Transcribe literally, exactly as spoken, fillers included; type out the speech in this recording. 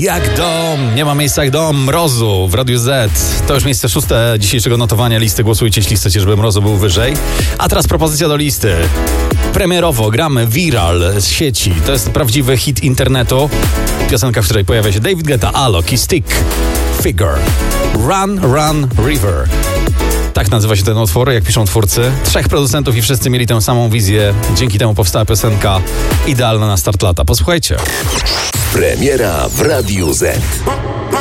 Jak dom, nie ma miejsca jak dom Mrozu w Radiu Z. To już miejsce szóste dzisiejszego notowania listy. Głosujcie, jeśli chcecie, żeby Mrozu był wyżej. A teraz propozycja do listy. Premierowo gramy Viral z sieci. To jest prawdziwy hit internetu. Piosenka, w której pojawia się David Guetta, Alok i Stick Figure. Run, Run, River. Tak nazywa się ten utwór, jak piszą twórcy. Trzech producentów i wszyscy mieli tę samą wizję. Dzięki temu powstała piosenka idealna na start lata. Posłuchajcie. Premiera w Radiu Z.